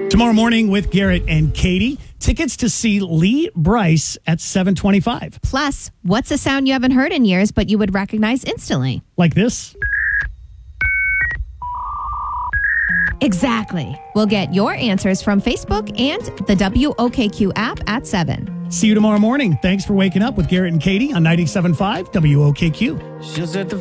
Tomorrow morning with Garrett and Katie. Tickets to see Lee Bryce at 7:25. Plus, what's a sound you haven't heard in years but you would recognize instantly? Like this. Exactly. We'll get your answers from Facebook and the WOKQ app at 7. See you tomorrow morning. Thanks for waking up with Garrett and Katie on 97.5 WOKQ. She'll set the